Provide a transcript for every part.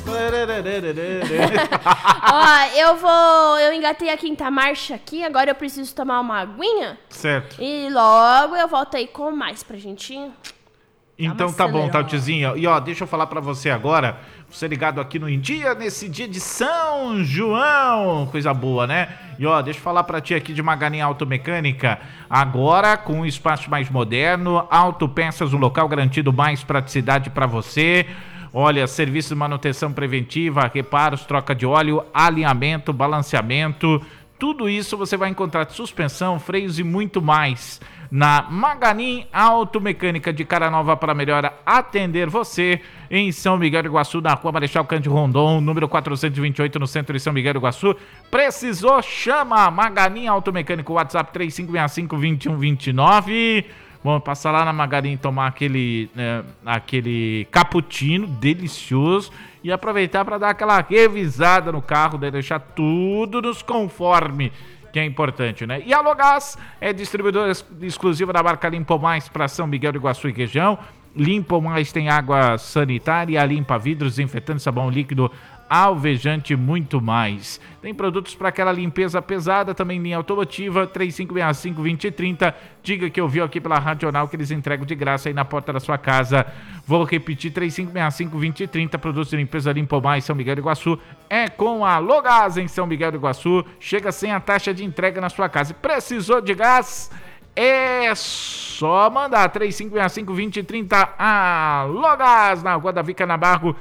Ó, eu engatei a quinta marcha aqui, agora eu preciso tomar uma aguinha. Certo. E logo eu volto aí com mais pra gente. Então tá bom, Tautizinho. E ó, deixa eu falar pra você agora, você ligado aqui no Em Dia, nesse dia de São João, coisa boa, né? E ó, deixa eu falar pra ti aqui de Maganin Automecânica, agora com um espaço mais moderno, autopeças, um local garantido mais praticidade pra você. Olha, serviço de manutenção preventiva, reparos, troca de óleo, alinhamento, balanceamento, tudo isso você vai encontrar de suspensão, freios e muito mais na Maganin Automecânica de Cara Nova para melhor atender você em São Miguel do Iguaçu, na Rua Marechal Cândido Rondon, número 428, no centro de São Miguel do Iguaçu. Precisou? Chama Maganin Automecânica, WhatsApp 3565-2129. Vamos passar lá na Maganin, tomar aquele cappuccino delicioso e aproveitar para dar aquela revisada no carro, deixar tudo nos conforme, que é importante, né? E a Logás é distribuidora exclusiva da marca Limpo Mais para São Miguel do Iguaçu e região. Limpo Mais tem água sanitária, limpa vidros, desinfetante, sabão líquido, alvejante e muito mais. Tem produtos para aquela limpeza pesada, também linha automotiva, 3565-2030. Diga que eu vi aqui pela Radional que eles entregam de graça aí na porta da sua casa. Vou repetir, 3565-2030, produtos de limpeza Limpo Mais São Miguel do Iguaçu. É com a Logás em São Miguel do Iguaçu. Chega sem a taxa de entrega na sua casa. Precisou de gás? É só mandar 3565-2030 a Logás, na Rua Davi Canabarro,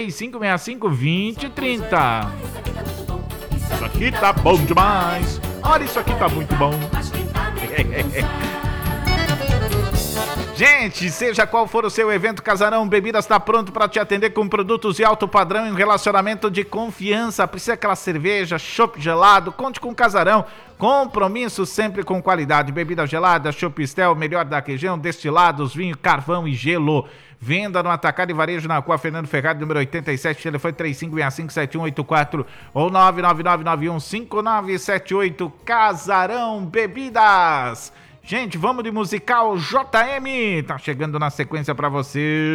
3565-2030. Isso aqui tá bom demais. Olha, isso aqui tá muito bom. Gente, seja qual for o seu evento, Casarão Bebidas está pronto para te atender com produtos de alto padrão e um relacionamento de confiança. Precisa aquela cerveja, chopp gelado, conte com o Casarão. Compromisso sempre com qualidade. Bebida gelada, chopp Estel, melhor da região, destilados, vinho, carvão e gelo. Venda no Atacado e Varejo na Rua Fernando Ferrari, número 87, telefone 3565-7184 ou 999915978. Casarão Bebidas. Gente, vamos de musical JM. Tá chegando na sequência pra você.